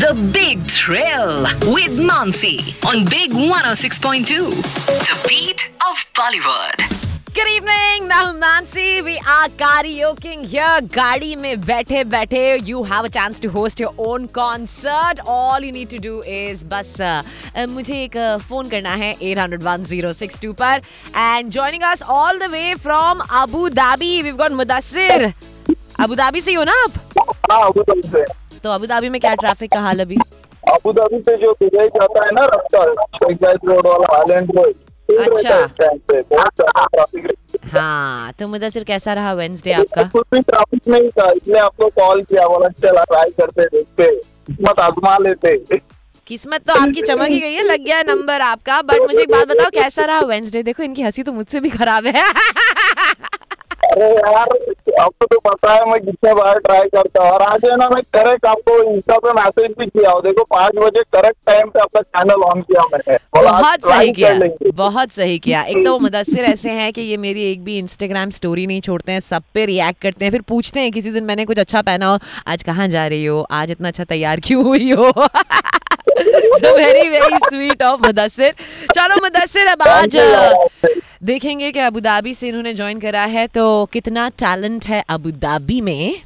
The Big Thrill with Mansi on Big 106.2. The beat of Bollywood. Good evening, मैं हूँ Mansi. We are karaokeing here. गाड़ी में बैठे बैठे you have a chance to host your own concert. All you need to do is बस मुझे एक phone करना है 800-1062 पर. And joining us all the way from Abu Dhabi, we've got Mudassir. Abu Dhabi से ही हो ना आप? हाँ, अबू धाबी से। तो अबू धाबी में क्या ट्रैफिक का हाल अभी? अबू धाबी से जो दुबई जाता है ना रास्ता, रोड वाला आइलैंड रोड। अच्छा। बहुत ज्यादा ट्रैफिक। हाँ, तो मुदस्सिर कैसा रहा वेडनेसडे आपका? कुछ भी ट्रैफिक नहीं था, इसलिए आपको कॉल किया, बोला चला ट्राई करते देखते, किस्मत आजमा लेते। किस्मत तो आपकी चमक ही गई है, लग गया नंबर आपका। बट मुझे एक बात बताओ, कैसा रहा वेडनेसडे? देखो इनकी हंसी तो मुझसे भी खराब है। अरे यार, आपको तो पता है मैं कितने बार ट्राई करता हूँ, और आज है ना मैं करेक्ट आपको इंस्टा पे मैसेज भी किया हूँ। देखो 5 बजे करेक्ट टाइम पे आपका चैनल ऑन किया मैंने। बहुत सही किया, बहुत सही किया। एक तो मुदस्सिर ऐसे हैं कि ये मेरी एक भी इंस्टाग्राम स्टोरी नहीं छोड़ते हैं, सब पे रिएक्ट करते हैं, फिर पूछते हैं किसी दिन मैंने कुछ अच्छा पहना हो, आज कहाँ जा रही हो, आज इतना अच्छा तैयार क्यों हुई हो। Very very sweet of Mudassir. चलो मुदस्सिर, अब आज देखेंगे कि अबू धाबी से इन्होंने ज्वाइन करा है, तो कितना टैलेंट है अबू धाबी में।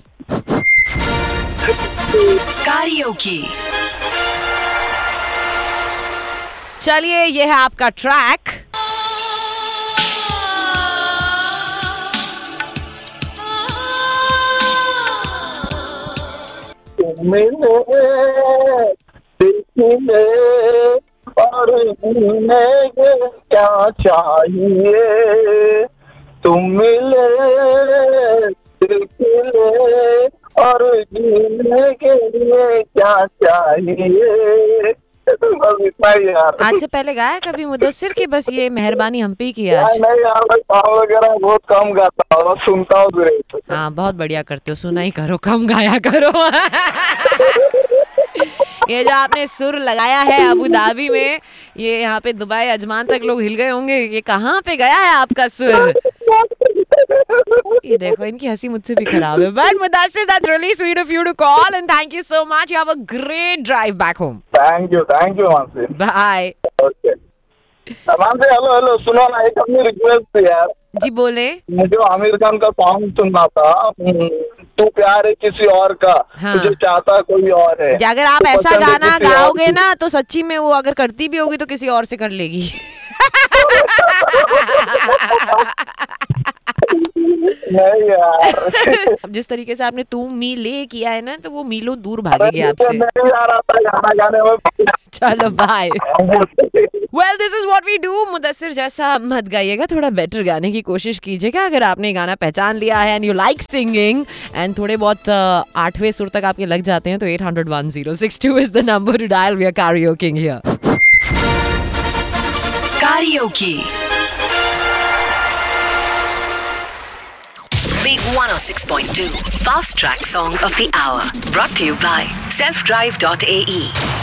Karaoke. चलिए, ये है आपका ट्रैक। देखने और जीने क्या चाहिए, तुम मिले देखने और जीने के लिए क्या चाहिए। इतना ही यार। आज से पहले गाया कभी मुदस्सिर की? बस ये मेहरबानी हम पे की आज। नहीं यार, मैं सॉन्ग वगैरह बहुत कम गाता हूँ, सुनता हूँ। हाँ, बहुत बढ़िया करते हो, सुना ही करो, कम गाया करो। ये जो आपने सुर लगाया है अबू धाबी में, ये यहाँ पे दुबई अजमान तक लोग हिल गए होंगे। ये कहाँ पे गया है आपका सुर? ये देखो, इनकी हंसी मुझसे भी खराब है। But Mudassir, that's really sweet of you to call and thank you so much. You have a great drive back home. Thank you Mansi. Bye. Okay Mansi, hello, सुनो ना, एक अपनी रिक्वेस्ट थी यार। जी बोले। मुझे आमिर खान का सॉन्ग सुनना था, तू प्यार है किसी और का, हाँ। तुझे चाहता कोई और है। अगर आप ऐसा गाना गाओगे ना, तो सच्ची में वो अगर करती भी होगी तो किसी और से कर लेगी। नहीं यार। अब जिस तरीके से आपने तू मी ले किया है ना, तो वो मीलों दूर भागेगी आपसे। नहीं आ रहा था गाना गाने में। चलो bye. Well, this is what we do. Mudassir जैसा मत गाइएगा, थोड़ा बेटर गाने की कोशिश कीजिएगा। अगर आपने गाना पहचान लिया है and you like singing and थोड़े बहुत 8वें सुर तक आपके लग जाते हैं, तो 800-1062 is the number to dial. We are karaokeing here. Karaoke. Big 106.2 Fast Track Song of the Hour. Brought to you by selfdrive.ae.